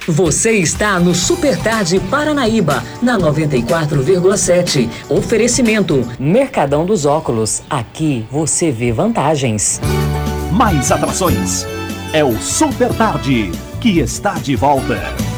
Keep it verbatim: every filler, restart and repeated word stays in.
Você está no Super Tarde Paranaíba, na noventa e quatro vírgula sete. Oferecimento Mercadão dos Óculos. Aqui você vê vantagens. Mais atrações. É o Super Tarde, que está de volta.